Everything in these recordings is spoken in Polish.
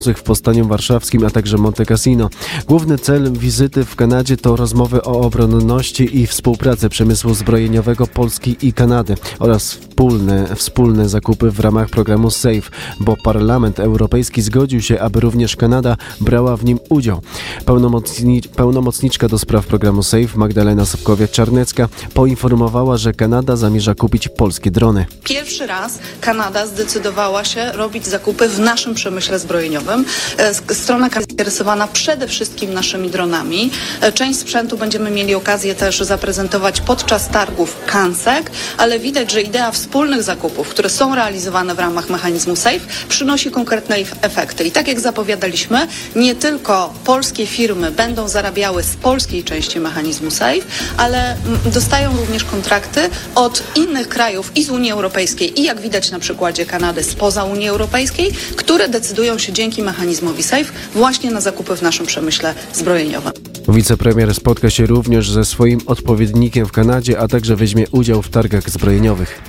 w Powstaniu Warszawskim, a także Monte Cassino. Główny cel wizyty w Kanadzie to rozmowy o obronności i współpracy przemysłu zbrojeniowego Polski i Kanady oraz wspólne zakupy w ramach programu SAFE, bo Parlament Europejski zgodził się, aby również Kanada brała w nim udział. Pełnomocniczka do spraw programu SAFE Magdalena Sobkowiak-Czarnecka poinformowała, że Kanada zamierza kupić polskie drony. Pierwszy raz Kanada zdecydowała się robić zakupy w naszym przemyśle zbrojeniowym. Strona jest zainteresowana przede wszystkim naszymi dronami. Część sprzętu będziemy mieli okazję też zaprezentować podczas targów CANSEC, ale widać, że idea wspólnych zakupów, które są realizowane w ramach mechanizmu SAFE, przynosi konkretne efekty. I tak jak zapowiadaliśmy, nie tylko polskie firmy będą zarabiały z polskiej części mechanizmu SAFE, ale dostają również kontrakty od innych krajów i z Unii Europejskiej i jak widać na przykładzie Kanady spoza Unii Europejskiej, które decydują się dzięki mechanizmowi SAFE właśnie na zakupy w naszym przemyśle zbrojeniowym. Wicepremier spotka się również ze swoim odpowiednikiem w Kanadzie, a także weźmie udział w targach zbrojeniowych.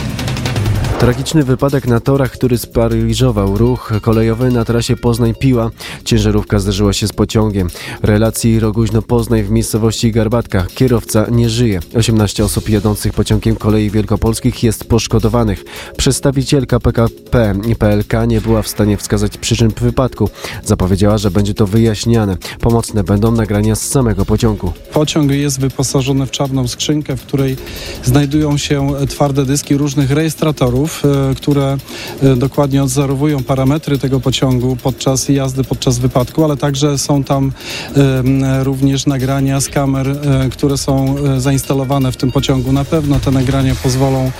Tragiczny wypadek na torach, który sparaliżował ruch kolejowy na trasie Poznań-Piła. Ciężarówka zderzyła się z pociągiem. Relacji Roguźno-Poznań w miejscowości Garbatka. Kierowca nie żyje. 18 osób jadących pociągiem Kolei Wielkopolskich jest poszkodowanych. Przedstawicielka PKP i PLK nie była w stanie wskazać przyczyn wypadku. Zapowiedziała, że będzie to wyjaśniane. Pomocne będą nagrania z samego pociągu. Pociąg jest wyposażony w czarną skrzynkę, w której znajdują się twarde dyski różnych rejestratorów, które dokładnie odzorowują parametry tego pociągu podczas jazdy, podczas wypadku, ale także są tam również nagrania z kamer, które są zainstalowane w tym pociągu. Na pewno te nagrania pozwolą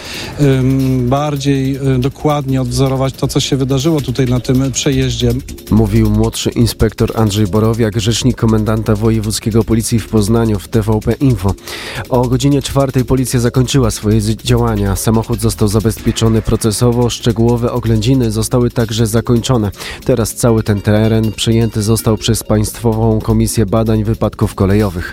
bardziej dokładnie odwzorować to, co się wydarzyło tutaj na tym przejeździe. Mówił młodszy inspektor Andrzej Borowiak, rzecznik komendanta wojewódzkiego policji w Poznaniu w TVP Info. O godzinie 4 policja zakończyła swoje działania. Samochód został zabezpieczony procesowo, szczegółowe oględziny zostały także zakończone. Teraz cały ten teren przejęty został przez Państwową Komisję Badań Wypadków Kolejowych.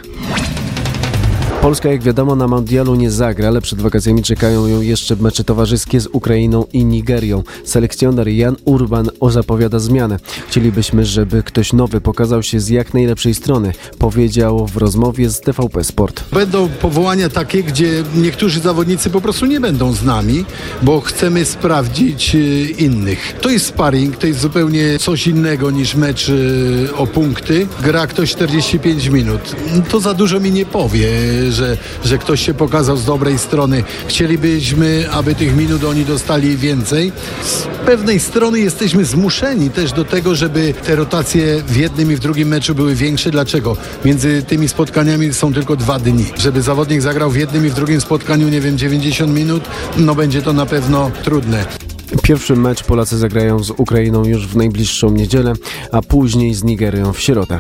Polska, jak wiadomo, na mundialu nie zagra, ale przed wakacjami czekają ją jeszcze mecze towarzyskie z Ukrainą i Nigerią. Selekcjoner Jan Urban zapowiada zmianę. Chcielibyśmy, żeby ktoś nowy pokazał się z jak najlepszej strony, powiedział w rozmowie z TVP Sport. Będą powołania takie, gdzie niektórzy zawodnicy po prostu nie będą z nami, bo chcemy sprawdzić innych. To jest sparring, to jest zupełnie coś innego niż mecz o punkty. Gra ktoś 45 minut. To za dużo mi nie powie, że ktoś się pokazał z dobrej strony. Chcielibyśmy, aby tych minut oni dostali więcej. Z pewnej strony jesteśmy zmuszeni też do tego, żeby te rotacje w jednym i w drugim meczu były większe. Dlaczego? Między tymi spotkaniami są tylko 2 dni. Żeby zawodnik zagrał w jednym i w drugim spotkaniu, 90 minut, będzie to na pewno trudne. Pierwszy mecz Polacy zagrają z Ukrainą już w najbliższą niedzielę, a później z Nigerią w środę.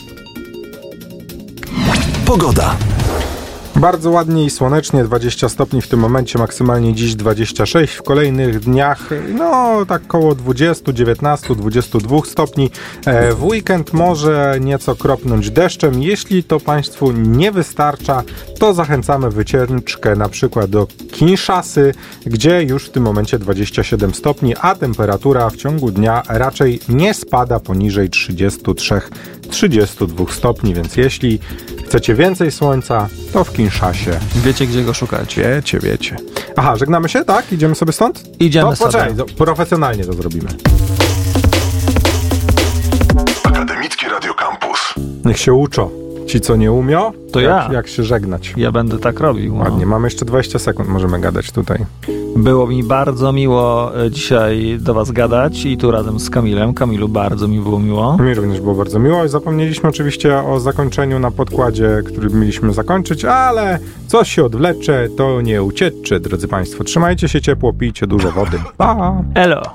Pogoda. Bardzo ładnie i słonecznie, 20 stopni w tym momencie, maksymalnie dziś 26, w kolejnych dniach tak koło 20, 19, 22 stopni. W weekend może nieco kropnąć deszczem. Jeśli to Państwu nie wystarcza, to zachęcamy wycieczkę na przykład do Kinshasy, gdzie już w tym momencie 27 stopni, a temperatura w ciągu dnia raczej nie spada poniżej 33-32 stopni, więc jeśli chcecie więcej słońca, to w Kinshasie. Wiecie, gdzie go szukać. Wiecie. Aha, żegnamy się, tak? Idziemy sobie stąd? Idziemy sobie. Profesjonalnie to zrobimy. Akademicki Radio Campus. Niech się uczą. Ci, co nie umią, to jak się żegnać. Ja będę tak robił. Ładnie, mamy jeszcze 20 sekund, możemy gadać tutaj. Było mi bardzo miło dzisiaj do Was gadać i tu razem z Kamilem. Kamilu, bardzo mi było miło. Mi również było bardzo miło i zapomnieliśmy oczywiście o zakończeniu na podkładzie, który mieliśmy zakończyć, ale coś się odwlecze, to nie uciecze, drodzy Państwo. Trzymajcie się ciepło, pijcie dużo wody. Pa! Elo!